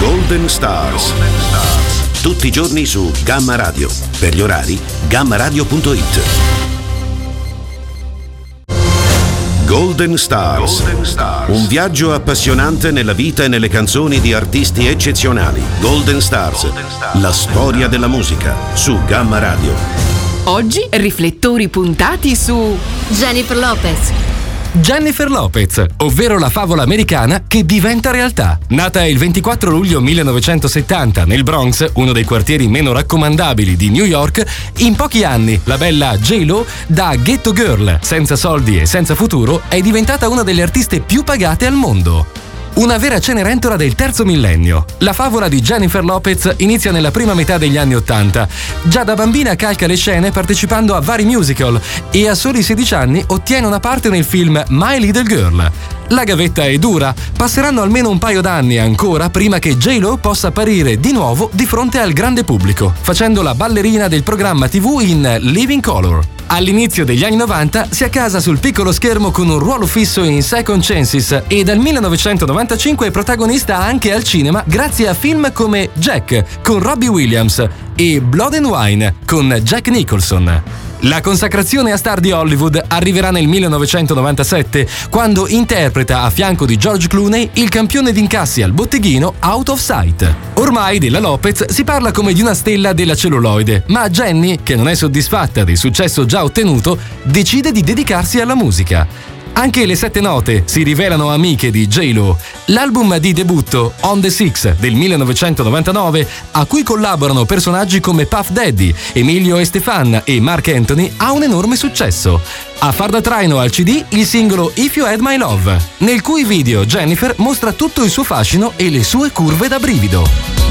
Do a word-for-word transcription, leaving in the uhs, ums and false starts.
Golden Stars. Tutti i giorni su Gamma Radio. Per gli orari, gamma radio punto it. Golden Stars. Golden Stars. Un viaggio appassionante nella vita e nelle canzoni di artisti eccezionali. Golden Stars. Golden Stars. La storia della musica su Gamma Radio. Oggi riflettori puntati su Jennifer Lopez. Jennifer Lopez, ovvero la favola americana che diventa realtà. Nata il ventiquattro luglio millenovecentosettanta nel Bronx, uno dei quartieri meno raccomandabili di New York, in pochi anni la bella J-Lo, da ghetto girl, senza soldi e senza futuro, è diventata una delle artiste più pagate al mondo. Una vera Cenerentola del terzo millennio. La favola di Jennifer Lopez inizia nella prima metà degli anni Ottanta. Già da bambina calca le scene partecipando a vari musical e a soli sedici anni ottiene una parte nel film My Little Girl. La gavetta è dura, passeranno almeno un paio d'anni ancora prima che J-Lo possa apparire di nuovo di fronte al grande pubblico, facendo la ballerina del programma tivù in Living Color. All'inizio degli anni novanta si accasa sul piccolo schermo con un ruolo fisso in Second Chances e dal millenovecentonovantacinque è protagonista anche al cinema grazie a film come Jack con Robbie Williams e Blood and Wine con Jack Nicholson. La consacrazione a star di Hollywood arriverà nel millenovecentonovantasette, quando interpreta a fianco di George Clooney il campione d'incassi al botteghino Out of Sight. Ormai della Lopez si parla come di una stella della celluloide, ma Jenny, che non è soddisfatta del successo già ottenuto, decide di dedicarsi alla musica. Anche le Sette Note si rivelano amiche di J-Lo. L'album di debutto On the Six del millenovecentonovantanove, a cui collaborano personaggi come Puff Daddy, Emilio Estefan e Marc Anthony, ha un enorme successo. A far da traino al C D il singolo If You Had My Love, nel cui video Jennifer mostra tutto il suo fascino e le sue curve da brivido.